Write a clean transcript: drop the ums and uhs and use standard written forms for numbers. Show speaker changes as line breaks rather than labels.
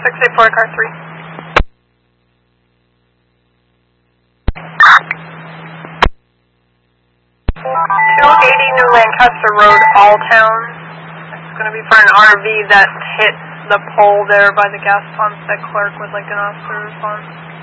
684, car 3. 280 New Lancaster Road, Alltown. It's going to be for an RV that hit the pole there by the gas pump that Clark would like an officer response.